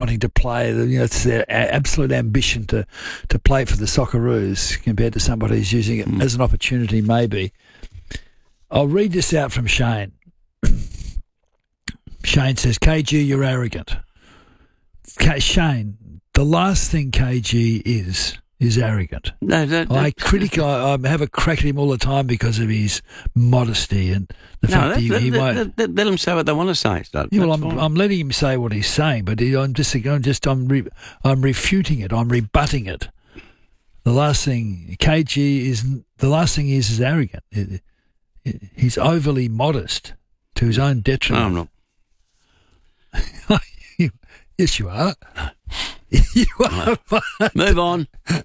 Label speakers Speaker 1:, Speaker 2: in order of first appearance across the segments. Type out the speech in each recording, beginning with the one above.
Speaker 1: wanting to play. It's their absolute ambition to play for the Socceroos compared to somebody who's using it as an opportunity, maybe. I'll read this out from Shane. Shane says, KG, you're arrogant. Shane, the last thing KG is arrogant.
Speaker 2: No,
Speaker 1: I have a crack at him all the time because of his modesty and the fact that he might.
Speaker 2: Let him say what they want to say.
Speaker 1: I'm letting him say what he's saying, but I'm refuting it. I'm rebutting it. The last thing is arrogant. He's overly modest to his own detriment.
Speaker 2: No, I'm not.
Speaker 1: Yes, you are. You are.
Speaker 2: Move on.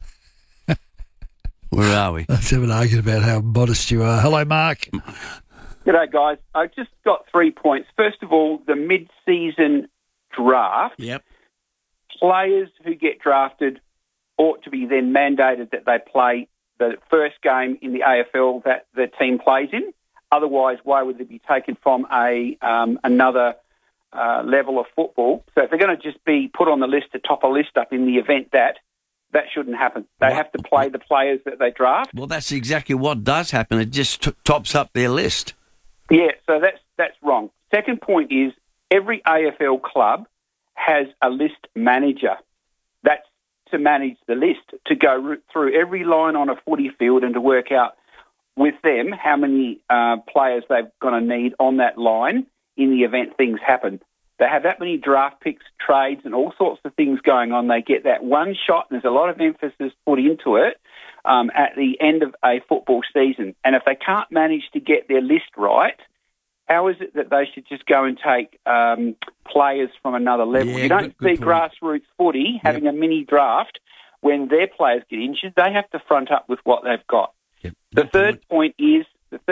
Speaker 2: Where are we?
Speaker 1: Let's have an argument about how modest you are. Hello, Mark.
Speaker 3: G'day, guys. I've just got 3 points. First of all, the mid-season draft.
Speaker 2: Yep.
Speaker 3: Players who get drafted ought to be then mandated that they play the first game in the AFL that the team plays in. Otherwise, why would they be taken from another level of football? So if they're going to just be put on the list to top a list up in the event that shouldn't happen. They have to play the players that they draft.
Speaker 2: Well, that's exactly what does happen. It just tops up their list.
Speaker 3: Yeah, so that's wrong. Second point is every AFL club has a list manager. That's to manage the list, to go through every line on a footy field and to work out with them how many players they're going to need on that line in the event things happen. They have that many draft picks, trades, and all sorts of things going on. They get that one shot, and there's a lot of emphasis put into it at the end of a football season. And if they can't manage to get their list right, how is it that they should just go and take players from another level?
Speaker 2: Yeah,
Speaker 3: you don't see grassroots footy having a mini draft when their players get injured. They have to front up with what they've got.
Speaker 2: Yep.
Speaker 3: The third point is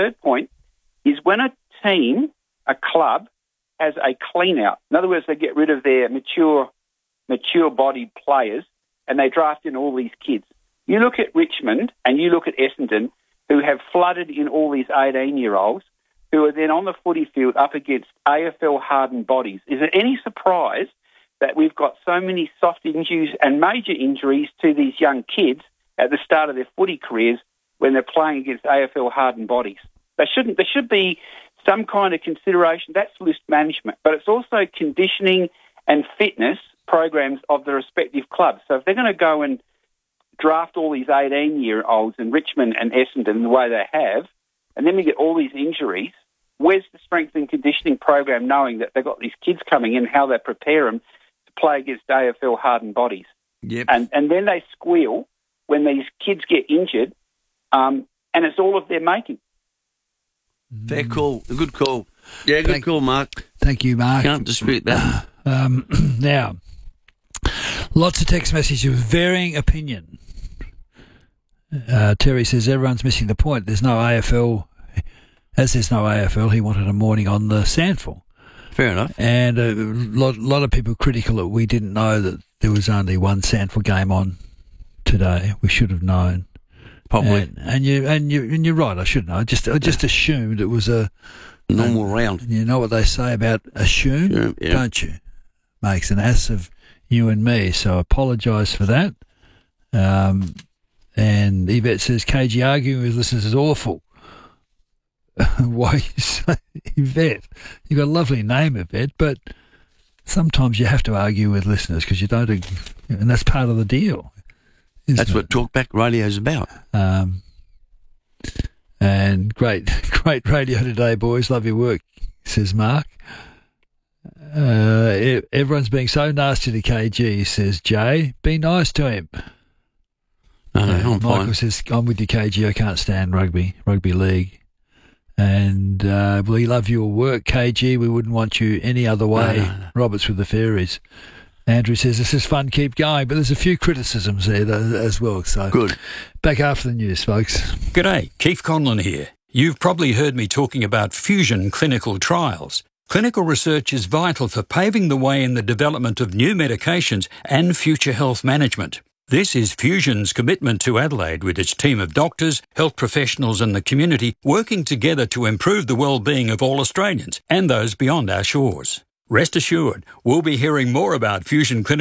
Speaker 3: when a team, a club, has a clean-out. In other words, they get rid of their mature-bodied players and they draft in all these kids. You look at Richmond and you look at Essendon, who have flooded in all these 18-year-olds who are then on the footy field up against AFL-hardened bodies. Is it any surprise that we've got so many soft injuries and major injuries to these young kids at the start of their footy careers when they're playing against AFL-hardened bodies? There should be some kind of consideration. That's list management, but it's also conditioning and fitness programs of the respective clubs. So if they're going to go and draft all these 18-year-olds in Richmond and Essendon the way they have, and then we get all these injuries, where's the strength and conditioning program knowing that they've got these kids coming in, how they prepare them to play against AFL-hardened bodies?
Speaker 2: Yep.
Speaker 3: And then they squeal when these kids get injured, and it's all of their making.
Speaker 2: Fair call. A good call. Yeah, good call, Mark.
Speaker 1: Thank you, Mark.
Speaker 2: Can't dispute that.
Speaker 1: Now, lots of text messages of varying opinion. Terry says everyone's missing the point. There's no AFL. As there's no AFL, he wanted a morning on the Sandful.
Speaker 2: Fair enough.
Speaker 1: And a lot of people critical that we didn't know that there was only one Sandful game on today. We should have known.
Speaker 2: Probably.
Speaker 1: And you're right. I should know. I just assumed it was a
Speaker 2: normal round.
Speaker 1: You know what they say about assume, don't you? Makes an ass of you and me. So I apologise for that. And Yvette says KG arguing with listeners is awful. Why you say Yvette? You've got a lovely name, Yvette, but sometimes you have to argue with listeners because you don't, and that's part of the deal.
Speaker 2: That's what Talkback Radio is about.
Speaker 1: And great radio today, boys. Love your work, says Mark. Everyone's being so nasty to KG, says Jay. Be nice to him.
Speaker 2: No, I'm
Speaker 1: Michael
Speaker 2: fine.
Speaker 1: says, I'm with you, KG. I can't stand rugby league. And we love your work, KG. We wouldn't want you any other way.
Speaker 2: No.
Speaker 1: Roberts with the Fairies. Andrew says, this is fun, keep going. But there's a few criticisms there as well. So
Speaker 2: Good.
Speaker 1: Back after the news, folks.
Speaker 4: G'day, Keith Conlon here. You've probably heard me talking about fusion clinical trials. Clinical research is vital for paving the way in the development of new medications and future health management. This is Fusion's commitment to Adelaide with its team of doctors, health professionals and the community working together to improve the well-being of all Australians and those beyond our shores. Rest assured, we'll be hearing more about Fusion Clinical